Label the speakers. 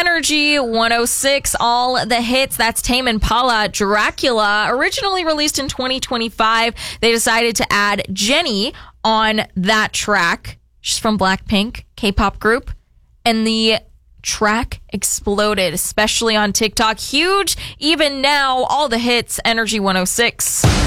Speaker 1: Energy 106, all the hits. That's Tame Impala, Dracula, originally released in 2025. They decided to add Jennie on that track. She's from Blackpink, K-pop group. And the track exploded, especially on TikTok. Huge, even now, all the hits, Energy 106.